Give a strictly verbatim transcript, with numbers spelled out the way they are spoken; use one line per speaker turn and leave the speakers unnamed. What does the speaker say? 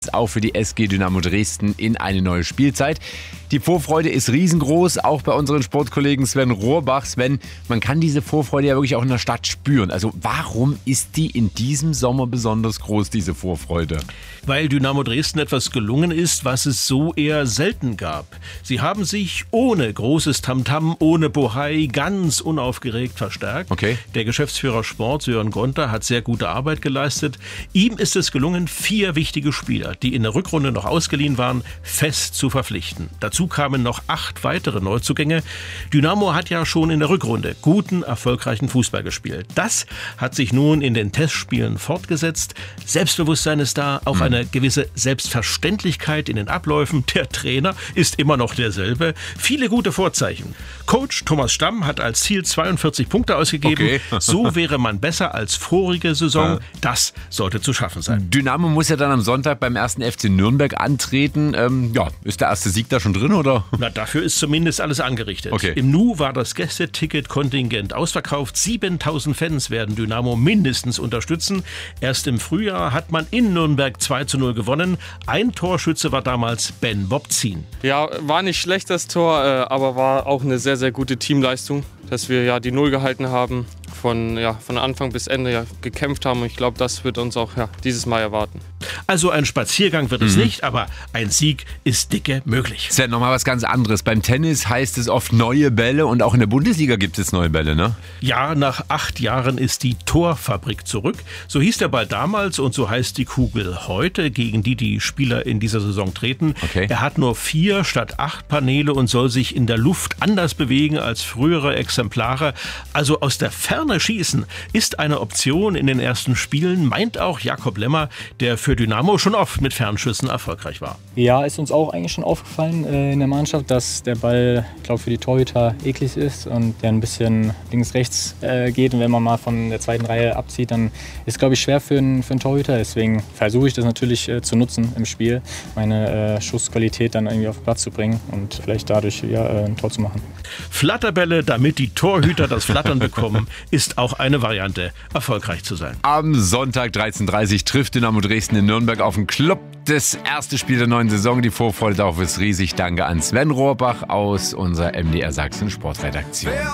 Auch für die S G Dynamo Dresden in eine neue Spielzeit. Die Vorfreude ist riesengroß, auch bei unseren Sportkollegen Sven Rohrbach. Sven, man kann diese Vorfreude ja wirklich auch in der Stadt spüren. Also warum ist die in diesem Sommer besonders groß, diese Vorfreude?
Weil Dynamo Dresden etwas gelungen ist, was es so eher selten gab. Sie haben sich ohne großes Tamtam, ohne Bohai, ganz unaufgeregt verstärkt.
Okay.
Der Geschäftsführer Sport, Sören Gonter, hat sehr gute Arbeit geleistet. Ihm ist es gelungen, vier wichtige Spieler, die in der Rückrunde noch ausgeliehen waren, fest zu verpflichten. Dazu kamen noch acht weitere Neuzugänge. Dynamo hat ja schon in der Rückrunde guten, erfolgreichen Fußball gespielt. Das hat sich nun in den Testspielen fortgesetzt. Selbstbewusstsein ist da, auch mhm. eine gewisse Selbstverständlichkeit in den Abläufen. Der Trainer ist immer noch derselbe. Viele gute Vorzeichen. Coach Thomas Stamm hat als Ziel zweiundvierzig Punkte ausgegeben.
Okay.
So wäre man besser als vorige Saison. Das sollte zu schaffen sein.
Dynamo muss ja dann am Sonntag beim ersten F C Nürnberg antreten. Ähm, ja, ist der erste Sieg da schon drin, oder?
Na, dafür ist zumindest alles angerichtet.
Okay.
Im Nu war das Gästeticket-Kontingent ausverkauft. siebentausend Fans werden Dynamo mindestens unterstützen. Erst im Frühjahr hat man in Nürnberg zwei zu null gewonnen. Ein Torschütze war damals Ben Bobzien.
Ja, war nicht schlecht das Tor, aber war auch eine sehr, sehr gute Teamleistung, dass wir ja die Null gehalten haben, von, ja, von Anfang bis Ende ja, gekämpft haben. Und ich glaube, das wird uns auch ja, dieses Mal erwarten.
Also ein Spaziergang wird es mhm. nicht, aber ein Sieg ist dicke möglich.
Sven, nochmal was ganz anderes. Beim Tennis heißt es oft neue Bälle und auch in der Bundesliga gibt es neue Bälle, ne?
Ja, nach acht Jahren ist die Torfabrik zurück. So hieß der Ball damals und so heißt die Kugel heute, gegen die die Spieler in dieser Saison treten.
Okay.
Er hat nur vier statt acht Paneele und soll sich in der Luft anders bewegen als frühere Exemplare. Also aus der Ferne schießen ist eine Option in den ersten Spielen, meint auch Jakob Lemmer, der für Dynamo schon oft mit Fernschüssen erfolgreich war.
Ja, ist uns auch eigentlich schon aufgefallen äh, in der Mannschaft, dass der Ball, ich glaube, für die Torhüter eklig ist und der ein bisschen links-rechts äh, geht. Und wenn man mal von der zweiten Reihe abzieht, dann ist es, glaube ich, schwer für einen, für einen Torhüter. Deswegen versuche ich das natürlich äh, zu nutzen im Spiel, meine äh, Schussqualität dann irgendwie auf den Platz zu bringen und vielleicht dadurch ja, äh, ein Tor zu machen.
Flatterbälle, damit die Torhüter das Flattern bekommen, ist auch eine Variante, erfolgreich zu sein.
Am Sonntag dreizehn Uhr dreißig trifft Dynamo Dresden in Nürnberg auf den Club. Das erste Spiel der neuen Saison. Die Vorfreude darauf ist riesig. Danke an Sven Rohrbach aus unserer M D R Sachsen Sportredaktion.